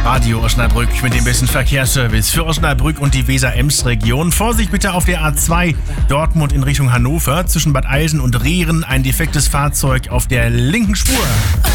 Radio Osnabrück mit dem besten Verkehrsservice für Osnabrück und die Weser-Ems-Region. Vorsicht bitte auf der A2 Dortmund in Richtung Hannover. Zwischen Bad Eilsen und Rehren ein defektes Fahrzeug auf der linken Spur.